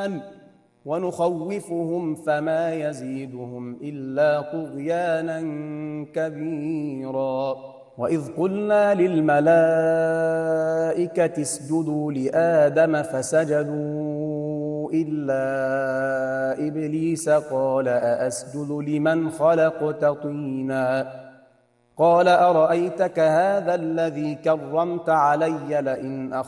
الرحمن ونخوفهم فما يزيدهم إلا طغيانا كبيرا. وإذ قلنا للملائكة اسجدوا لآدم فسجدوا إلا إبليس قال أأسجد لمن خلقت طينا قال أرأيتك هذا الذي كرمت علي لئن